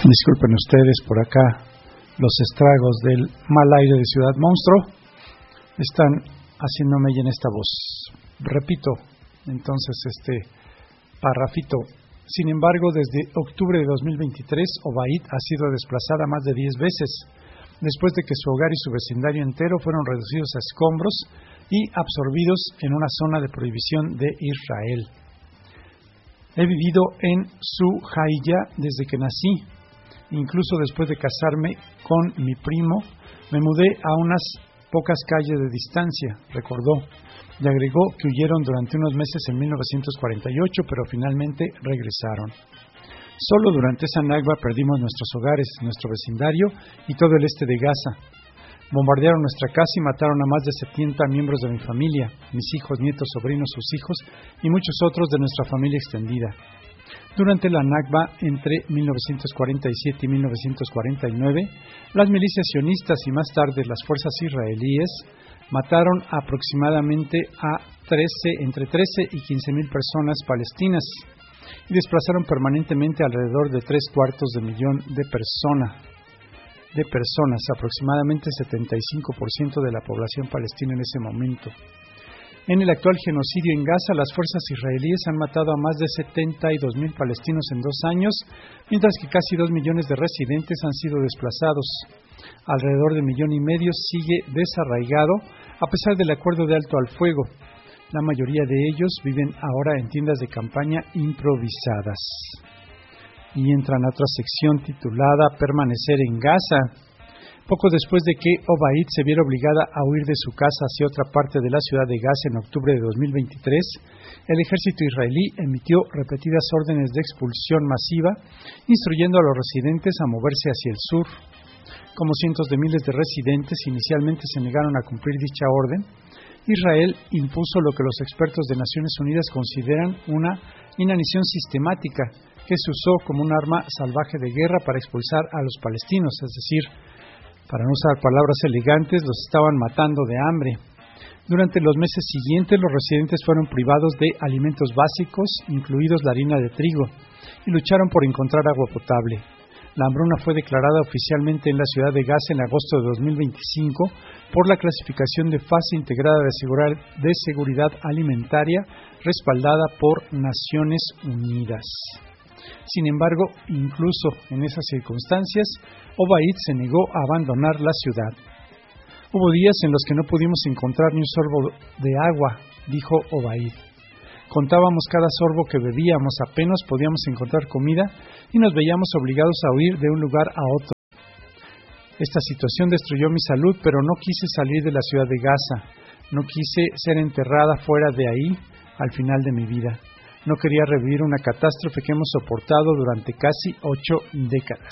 Disculpen ustedes por acá los estragos del mal aire de Ciudad Monstruo. Están haciéndome en esta voz. Repito, entonces, parrafito. Sin embargo, desde octubre de 2023, Obaid ha sido desplazada más de 10 veces, después de que su hogar y su vecindario entero fueron reducidos a escombros y absorbidos en una zona de prohibición de Israel. He vivido en Suhaya desde que nací. Incluso después de casarme con mi primo, me mudé a unas pocas calles de distancia, recordó, y agregó que huyeron durante unos meses en 1948, pero finalmente regresaron. Solo durante esa Nakba perdimos nuestros hogares, nuestro vecindario y todo el este de Gaza. Bombardearon nuestra casa y mataron a más de 70 miembros de mi familia, mis hijos, nietos, sobrinos, sus hijos y muchos otros de nuestra familia extendida. Durante la Nakba, entre 1947 y 1949, las milicias sionistas y más tarde las fuerzas israelíes mataron aproximadamente a entre 13 y 15 mil personas palestinas y desplazaron permanentemente alrededor de 3/4 de millón de personas, aproximadamente 75% de la población palestina en ese momento. En el actual genocidio en Gaza, las fuerzas israelíes han matado a más de 72,000 palestinos en 2 años, mientras que casi 2 millones de residentes han sido desplazados. Alrededor de 1,5 millones sigue desarraigado a pesar del acuerdo de alto al fuego. La mayoría de ellos viven ahora en tiendas de campaña improvisadas. Y entran a otra sección titulada Permanecer en Gaza. Poco después de que Obaid se viera obligada a huir de su casa hacia otra parte de la ciudad de Gaza en octubre de 2023, el ejército israelí emitió repetidas órdenes de expulsión masiva, instruyendo a los residentes a moverse hacia el sur. Como cientos de miles de residentes inicialmente se negaron a cumplir dicha orden, Israel impuso lo que los expertos de Naciones Unidas consideran una inanición sistemática, que se usó como un arma salvaje de guerra para expulsar a los palestinos, es decir, para no usar palabras elegantes, los estaban matando de hambre. Durante los meses siguientes, los residentes fueron privados de alimentos básicos, incluidos la harina de trigo, y lucharon por encontrar agua potable. La hambruna fue declarada oficialmente en la ciudad de Gaza en agosto de 2025 por la clasificación de fase integrada de seguridad alimentaria respaldada por Naciones Unidas. Sin embargo, incluso en esas circunstancias, Obaid se negó a abandonar la ciudad. Hubo días en los que no pudimos encontrar ni un sorbo de agua, dijo Obaid. Contábamos cada sorbo que bebíamos, apenas podíamos encontrar comida y nos veíamos obligados a huir de un lugar a otro. Esta situación destruyó mi salud, pero no quise salir de la ciudad de Gaza. No quise ser enterrada fuera de ahí al final de mi vida. No quería revivir una catástrofe que hemos soportado durante casi 8 décadas.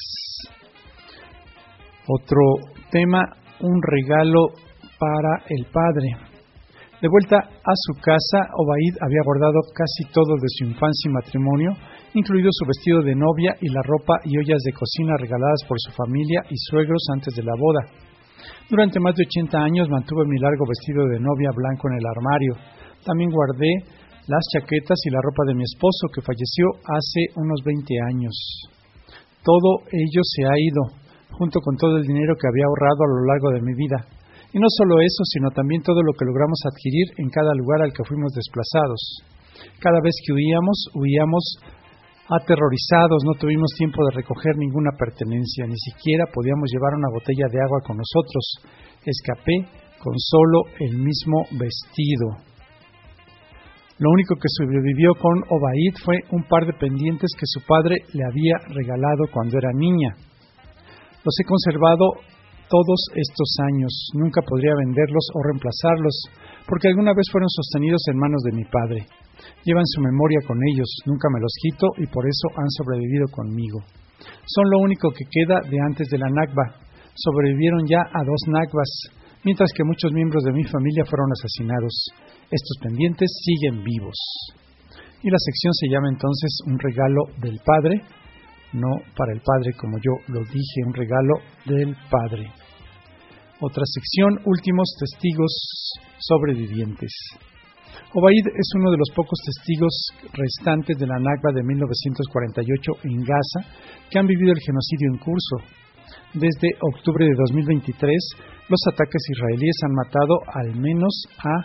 Otro tema, un regalo para el padre. De vuelta a su casa, Obaid había guardado casi todo de su infancia y matrimonio, incluido su vestido de novia y la ropa y ollas de cocina regaladas por su familia y suegros antes de la boda. Durante más de 80 años mantuve mi largo vestido de novia blanco en el armario. También guardé las chaquetas y la ropa de mi esposo, que falleció hace unos 20 años. Todo ello se ha ido, junto con todo el dinero que había ahorrado a lo largo de mi vida. Y no solo eso, sino también todo lo que logramos adquirir en cada lugar al que fuimos desplazados. Cada vez que huíamos aterrorizados, no tuvimos tiempo de recoger ninguna pertenencia, ni siquiera podíamos llevar una botella de agua con nosotros. Escapé con solo el mismo vestido. Lo único que sobrevivió con Obaid fue un par de pendientes que su padre le había regalado cuando era niña. Los he conservado todos estos años. Nunca podría venderlos o reemplazarlos, porque alguna vez fueron sostenidos en manos de mi padre. Llevan su memoria con ellos, nunca me los quito y por eso han sobrevivido conmigo. Son lo único que queda de antes de la Nakba. Sobrevivieron ya a 2 Nakbas, mientras que muchos miembros de mi familia fueron asesinados. Estos pendientes siguen vivos. Y la sección se llama entonces Un regalo del padre, no para el padre como yo lo dije, un regalo del padre. Otra sección, Últimos testigos sobrevivientes. Obaid es uno de los pocos testigos restantes de la Nakba de 1948 en Gaza que han vivido el genocidio en curso. Desde octubre de 2023, los ataques israelíes han matado al menos a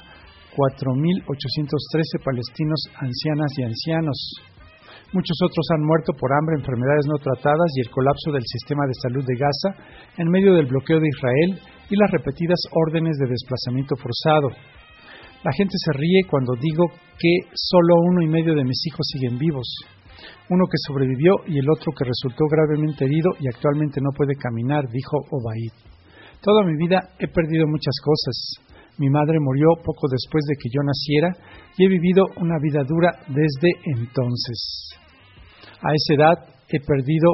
4.813 palestinos, ancianas y ancianos. Muchos otros han muerto por hambre, enfermedades no tratadas y el colapso del sistema de salud de Gaza en medio del bloqueo de Israel y las repetidas órdenes de desplazamiento forzado. La gente se ríe cuando digo que solo 1,5 de mis hijos siguen vivos. Uno que sobrevivió y el otro que resultó gravemente herido y actualmente no puede caminar, dijo Obaid. Toda mi vida he perdido muchas cosas. Mi madre murió poco después de que yo naciera y he vivido una vida dura desde entonces. A esta edad he perdido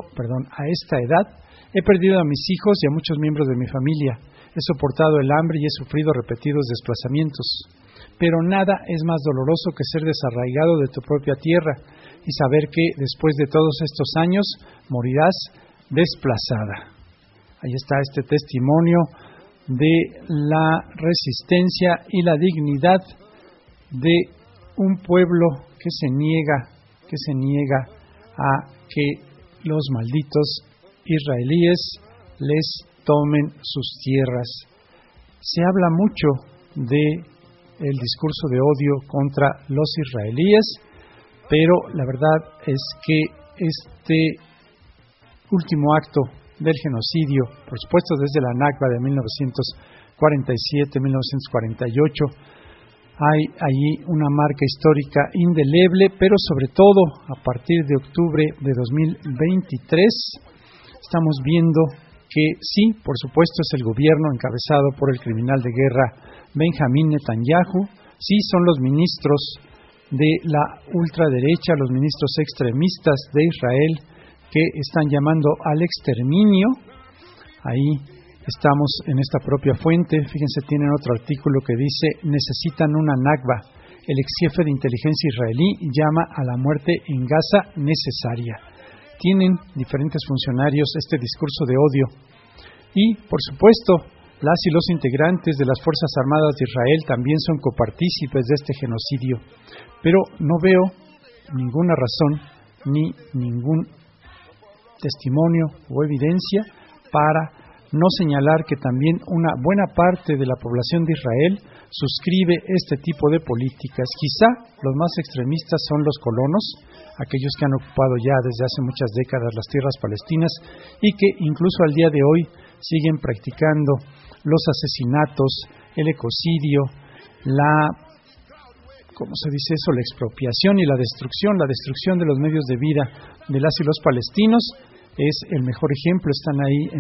a mis hijos y a muchos miembros de mi familia. He soportado el hambre y he sufrido repetidos desplazamientos. Pero nada es más doloroso que ser desarraigado de tu propia tierra y saber que después de todos estos años morirás desplazada. Ahí está este testimonio de la resistencia y la dignidad de un pueblo que se niega a que los malditos israelíes les tomen sus tierras. Se habla mucho de el discurso de odio contra los israelíes, pero la verdad es que este último acto del genocidio, por supuesto desde la Nakba de 1947-1948, hay allí una marca histórica indeleble, pero sobre todo a partir de octubre de 2023 estamos viendo que sí, por supuesto es el gobierno encabezado por el criminal de guerra Benjamín Netanyahu, sí son los ministros de la ultraderecha, los ministros extremistas de Israel que están llamando al exterminio. Ahí estamos en esta propia fuente, fíjense, tienen otro artículo que dice: necesitan una Nakba. El ex jefe de inteligencia israelí llama a la muerte en Gaza necesaria. Tienen diferentes funcionarios este discurso de odio. Y, por supuesto, las y los integrantes de las Fuerzas Armadas de Israel también son copartícipes de este genocidio. Pero no veo ninguna razón ni ningún testimonio o evidencia para no señalar que también una buena parte de la población de Israel suscribe este tipo de políticas. Quizá los más extremistas son los colonos, aquellos que han ocupado ya desde hace muchas décadas las tierras palestinas y que incluso al día de hoy siguen practicando los asesinatos, el ecocidio, la expropiación y la destrucción de los medios de vida de las y los palestinos. Es el mejor ejemplo, están ahí